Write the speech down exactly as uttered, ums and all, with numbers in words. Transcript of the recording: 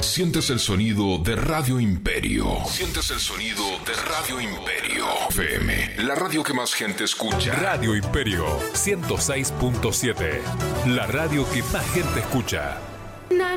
Sientes el sonido de Radio Imperio. Sientes el sonido de Radio Imperio. F M, la radio que más gente escucha. Radio Imperio ciento seis punto siete. La radio que más gente escucha.